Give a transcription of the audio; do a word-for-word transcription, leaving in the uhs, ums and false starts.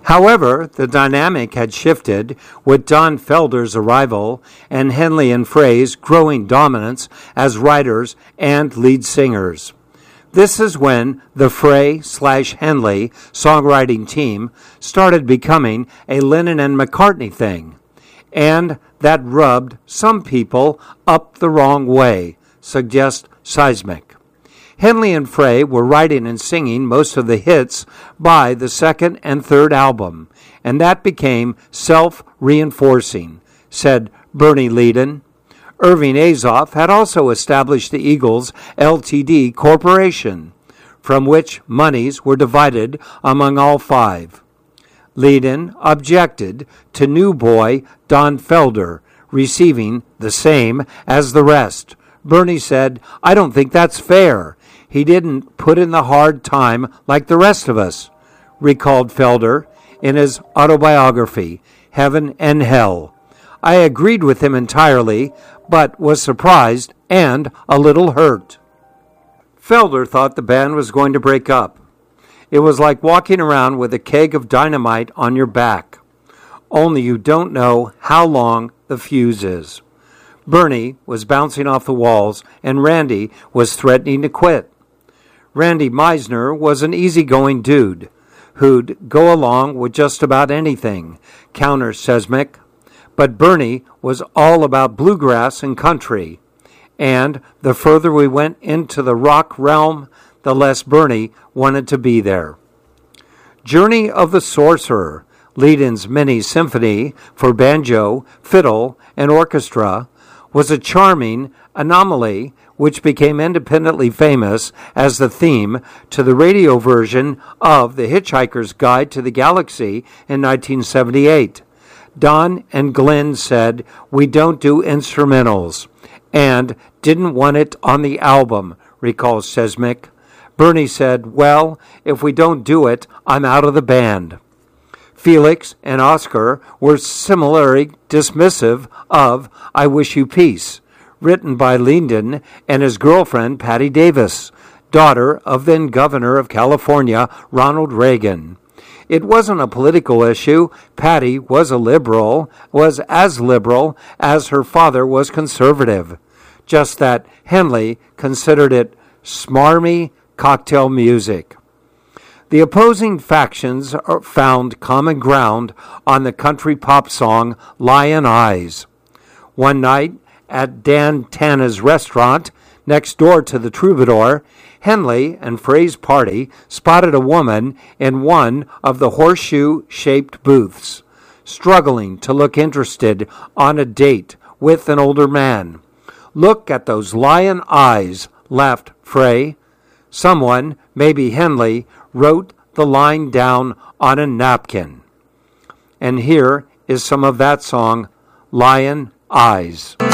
However, the dynamic had shifted with Don Felder's arrival and Henley and Frey's growing dominance as writers and lead singers. This is when the Frey slash Henley songwriting team started becoming a Lennon and McCartney thing, and that rubbed some people up the wrong way, suggests Seismic. Henley and Frey were writing and singing most of the hits by the second and third album, and that became self-reinforcing, said Bernie Leadon. Irving Azoff had also established the Eagles L T D Corporation, from which monies were divided among all five. Leadon objected to new boy Don Felder receiving the same as the rest. Bernie said, "I don't think that's fair. He didn't put in the hard time like the rest of us," recalled Felder in his autobiography, Heaven and Hell. "I agreed with him entirely, but was surprised and a little hurt." Felder thought the band was going to break up. It was like walking around with a keg of dynamite on your back, only you don't know how long the fuse is. Bernie was bouncing off the walls, and Randy was threatening to quit. Randy Meisner was an easygoing dude who'd go along with just about anything, counters Seismic. But Bernie was all about bluegrass and country, and the further we went into the rock realm, the less Bernie wanted to be there. Journey of the Sorcerer, Leadon's mini symphony for banjo, fiddle, and orchestra, was a charming anomaly which became independently famous as the theme to the radio version of The Hitchhiker's Guide to the Galaxy in nineteen seventy-eight. Don and Glenn said, "We don't do instrumentals," and didn't want it on the album, recalls Seismic. Bernie said, "Well, if we don't do it, I'm out of the band." Felix and Oscar were similarly dismissive of I Wish You Peace, written by Leadon and his girlfriend Patty Davis, daughter of then Governor of California Ronald Reagan. It wasn't a political issue. Patty was a liberal, was as liberal as her father was conservative, just that Henley considered it smarmy cocktail music. The opposing factions found common ground on the country pop song Lion Eyes. One night at Dan Tana's restaurant next door to the Troubadour, Henley and Frey's party spotted a woman in one of the horseshoe-shaped booths, struggling to look interested on a date with an older man. "Look at those lion eyes," laughed Frey. Someone, maybe Henley, wrote the line down on a napkin. And here is some of that song, Lion Eyes.